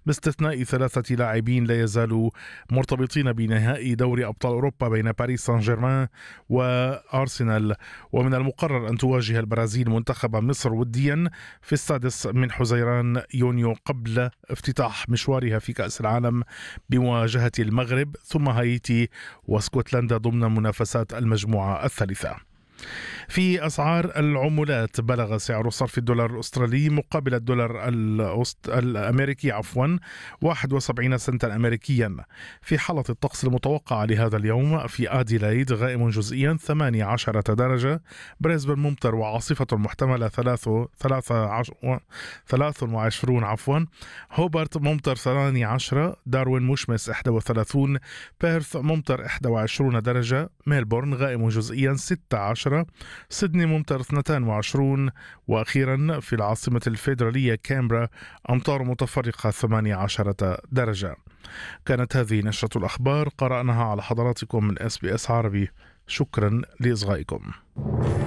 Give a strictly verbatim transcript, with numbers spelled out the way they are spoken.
باستثناء ثلاثة لاعبين لا يزالوا مرتبطين بنهائي دوري أبطال أوروبا بين باريس سان جيرمان وأرسنال. ومن المقرر أن تواجه البرازيل منتخب مصر وديا في السادس من حزيران يونيو قبل افتتاح مشوارها في كأس العالم بمواجهة المغرب ثم هايتي واسكتلندا ضمن منافسات المجموعة الثالثة. في أسعار العملات، بلغ سعر صرف الدولار الأسترالي مقابل الدولار الأست... الأمريكي عفوا واحد وسبعين سنتا أمريكيا. في حالة الطقس المتوقعة لهذا اليوم، في أديلايد غائم جزئيا ثمانية عشر درجة، بريسبن ممطر وعاصفة محتملة ثلاثة وعشرين عفوا، هوبرت ممطر ثمانية عشر، داروين مشمس واحد وثلاثين، بيرث ممطر واحد وعشرين درجة، ميلبورن غائم جزئيا ستة عشر، سيدني ممطر اثنين وعشرين، وأخيرا في العاصمة الفيدرالية كامبرا أمطار متفرقة ثمانية عشر درجة. كانت هذه نشرة الأخبار قرأناها على حضراتكم من إس بي إس عربي. شكرا لإصغائكم.